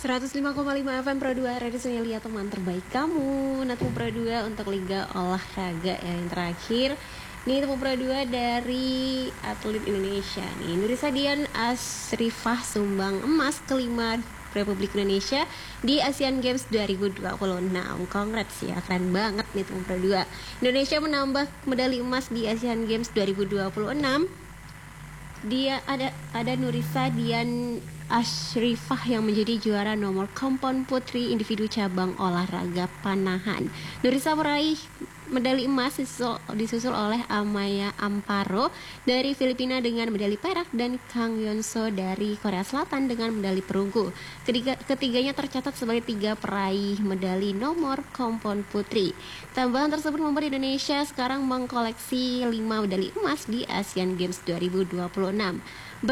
105,5 FM Pro 2 Radio Sunyelia, teman terbaik kamu. Temu Pro 2 untuk Liga Olahraga yang terakhir. Ini Temu Pro 2 dari atlet Indonesia nih. Nurisa Dian Asrifah sumbang emas kelima Republik Indonesia di Asian Games 2026. Congrats ya, keren banget nih Temu Pro 2. Indonesia menambah medali emas di Asian Games 2026. Dia ada Nurisa Dian Asrifah yang menjadi juara nomor kompon putri individu cabang olahraga panahan. Nurisa meraih medali emas disusul oleh Amaya Amparo dari Filipina dengan medali perak dan Kang Yonso dari Korea Selatan dengan medali perunggu. Ketiganya tercatat sebagai 3 peraih medali nomor kompon putri. Tambahan tersebut membuat Indonesia sekarang mengkoleksi 5 medali emas di Asian Games 2026.